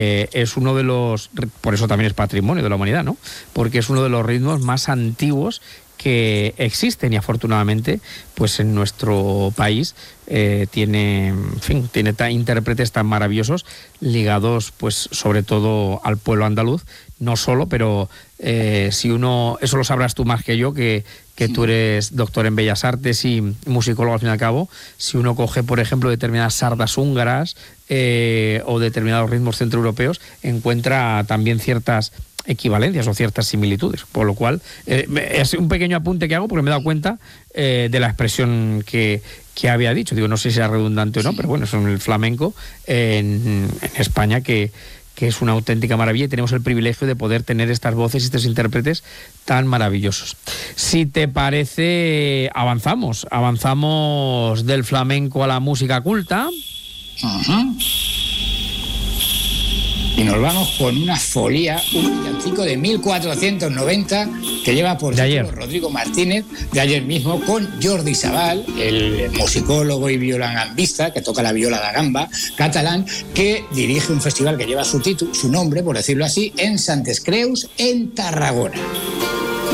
es uno de los, por eso también es patrimonio de la humanidad, ¿no? Porque es uno de los ritmos más antiguos que existen y afortunadamente pues en nuestro país tiene intérpretes tan maravillosos ligados pues sobre todo al pueblo andaluz, no solo, pero si uno, eso lo sabrás tú más que yo, que tú eres doctor en Bellas Artes y musicólogo al fin y al cabo, si uno coge por ejemplo determinadas sardas húngaras o determinados ritmos centroeuropeos, encuentra también ciertas equivalencias o ciertas similitudes, por lo cual es un pequeño apunte que hago porque me he dado cuenta de la expresión que había dicho. Digo, no sé si era redundante o no, pero bueno, es el flamenco en España que es una auténtica maravilla y tenemos el privilegio de poder tener estas voces y estos intérpretes tan maravillosos. Si te parece, avanzamos del flamenco a la música culta. Uh-huh. Y nos vamos con una folía, un villancico de 1490 que lleva por título Rodrigo Martínez, de ayer mismo, con Jordi Sabal, el musicólogo y violangambista que toca la viola da gamba catalán, que dirige un festival que lleva su nombre, por decirlo así, en Santes Creus, en Tarragona.